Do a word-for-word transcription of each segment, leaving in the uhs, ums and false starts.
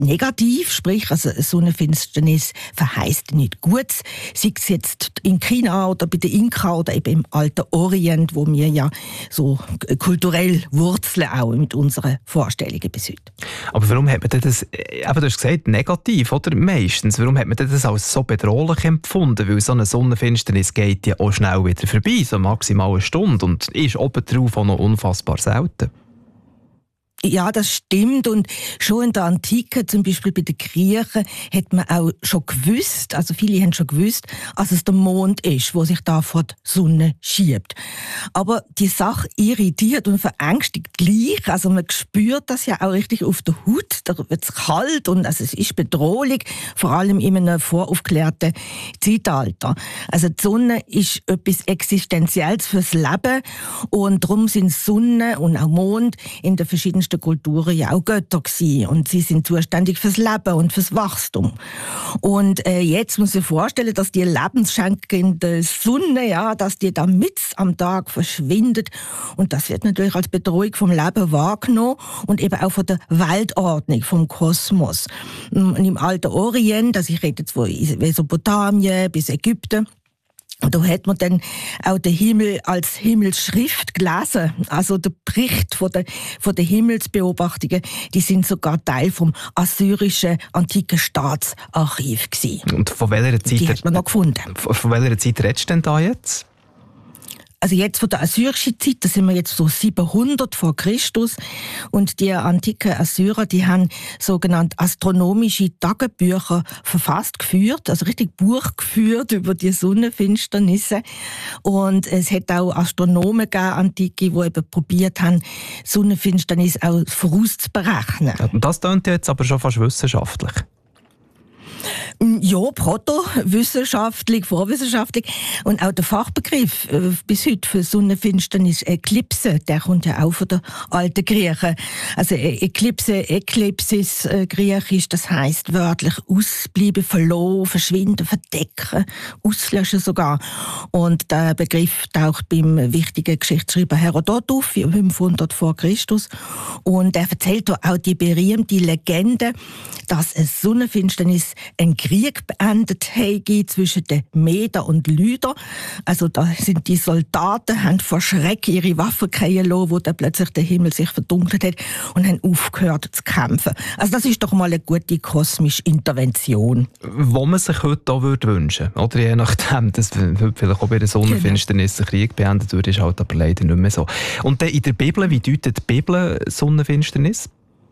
negativ, sprich, also eine Sonnenfinsternis verheißt nicht gut, sei es jetzt in China oder bei den Inka oder eben im alten Orient, wo wir ja so kulturell wurzeln auch mit unseren Vorstellungen bis heute. Aber warum hat man denn das, eben, du hast gesagt, negativ, oder? Meistens. Warum hat man denn das als so bedrohlich empfunden? Weil so eine Sonnenfinsternis geht ja auch schnell wieder vorbei, so maximal eine Stunde, und ist obendrauf auch noch unfassbar selten. Ja, das stimmt. Und schon in der Antike, zum Beispiel bei den Griechen, hat man auch schon gewusst, also viele haben schon gewusst, dass es der Mond ist, wo sich da vor die Sonne schiebt. Aber die Sache irritiert und verängstigt gleich. Also man spürt das ja auch richtig auf der Haut. Da wird es kalt und also es ist bedrohlich, vor allem in einem voraufgeklärten Zeitalter. Also die Sonne ist etwas Existenzielles fürs Leben und darum sind Sonne und auch Mond in den verschiedensten Kulturen ja auch Götter gewesen. Und sie sind zuständig fürs Leben und fürs Wachstum. Und äh, jetzt muss ich vorstellen, dass die lebensschenkende Sonne, ja, dass die da mitten am Tag verschwindet. Und das wird natürlich als Bedrohung vom Leben wahrgenommen und eben auch von der Weltordnung, vom Kosmos. Und im alten Orient, also ich rede jetzt von Mesopotamien bis Ägypten, und da hat man dann auch den Himmel als Himmelsschrift gelesen. Also der Bericht von den, von den Himmelsbeobachtungen, die sind sogar Teil vom assyrischen antiken Staatsarchiv gewesen. Und von welcher Zeit, die hat man noch gefunden. Von, von welcher Zeit redest du denn da jetzt? Also jetzt von der assyrischen Zeit, da sind wir jetzt so siebenhundert vor Christus. Und die antiken Assyrer, die haben sogenannte astronomische Tagebücher verfasst, geführt, also richtig Buch geführt über die Sonnenfinsternisse. Und es hat auch Astronomen gegeben, Antike, die eben probiert haben, Sonnenfinsternis auch vorauszuberechnen. Ja, das klingt jetzt aber schon fast wissenschaftlich. Ja, protowissenschaftlich, vorwissenschaftlich. Und auch der Fachbegriff äh, bis heute für Sonnenfinsternis, Eklipse, der kommt ja auch von der alten Griechen. Also äh, Eklipse, Eklipsis, äh, griechisch, das heisst wörtlich ausbleiben, verloren, verschwinden, verdecken, auslöschen sogar. Und der Begriff taucht beim wichtigen Geschichtsschreiber Herodot auf, fünfhundert vor Christus. Und er erzählt da auch die berühmte Legende, dass eine Sonnenfinsternis ein Krieg beendet habe zwischen den Meder und Lyder. Also da sind die Soldaten, haben vor Schreck ihre Waffen fallen lassen, wo dann plötzlich der Himmel sich verdunkelt hat, und haben aufgehört zu kämpfen. Also das ist doch mal eine gute kosmische Intervention. Wo man sich heute auch wünschen würde. Oder je nachdem, dass vielleicht auch bei der Sonnenfinsternis der Krieg beendet wird, ist halt aber leider nicht mehr so. Und dann in der Bibel, wie deutet die Bibel Sonnenfinsternis?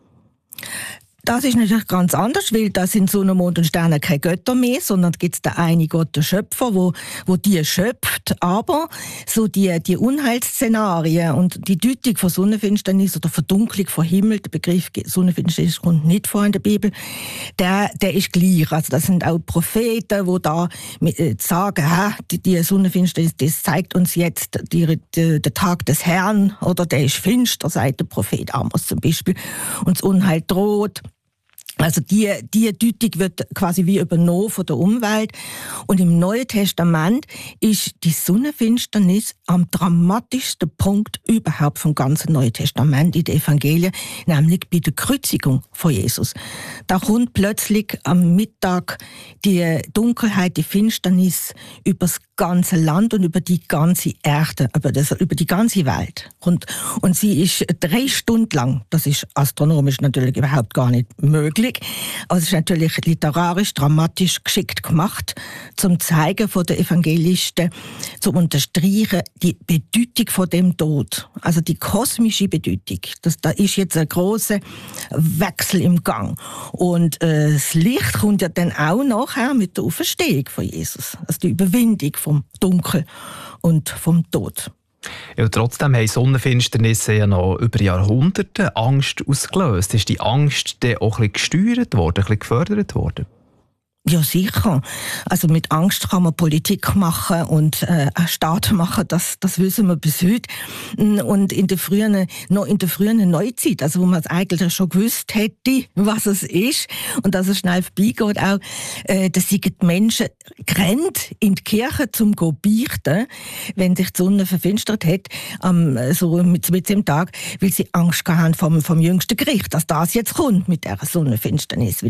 Das ist natürlich ganz anders, weil da sind Sonne, Mond und Sterne keine Götter mehr, sondern gibt es den einen Gott, der Schöpfer, wo, wo die schöpft. Aber so die, die Unheilsszenarien und die Deutung von Sonnenfinsternis oder Verdunklung von Himmel, der Begriff Sonnenfinsternis kommt nicht vor in der Bibel, der, der ist gleich. Also das sind auch Propheten, die da äh, sagen, ha, die, die Sonnenfinsternis, das zeigt uns jetzt die, die, der Tag des Herrn, oder der ist finster, sagt der Prophet Amos zum Beispiel, und das Unheil droht. Also die, die Deutung wird quasi wie übernommen von der Umwelt. Und im Neuen Testament ist die Sonnenfinsternis am dramatischsten Punkt überhaupt vom ganzen Neuen Testament in den Evangelien, nämlich bei der Kreuzigung von Jesus. Da kommt plötzlich am Mittag die Dunkelheit, die Finsternis über das ganze Land und über die ganze Erde, über, das, über die ganze Welt. Und, und sie ist drei Stunden lang, das ist astronomisch natürlich überhaupt gar nicht möglich, aber es ist natürlich literarisch, dramatisch geschickt gemacht, zum Zeigen von den Evangelisten, zum Unterstreichen die Bedeutung von dem Tod, also die kosmische Bedeutung. Das, da ist jetzt ein grosser Wechsel im Gang. Und äh, das Licht kommt ja dann auch nachher mit der Auferstehung von Jesus, also die Überwindung vom Dunkel und vom Tod. Ja, trotzdem haben Sonnenfinsternisse ja noch über Jahrhunderte Angst ausgelöst. Ist die Angst dann auch ein bisschen gesteuert worden, ein bisschen gefördert worden? Ja, sicher. Also mit Angst kann man Politik machen und äh, einen Staat machen, das, das wissen wir bis heute. Und in der frühen, noch in der frühen Neuzeit, also wo man es eigentlich schon gewusst hätte, was es ist und dass es schnell vorbeigeht, auch, äh, da sind die Menschen gerannt in die Kirche zum go beichten, wenn sich die Sonne verfinstert hat, am, so mit, mit dem Tag, weil sie Angst haben vom, vom jüngsten Gericht, dass das jetzt kommt mit dieser Sonnenfinsternis.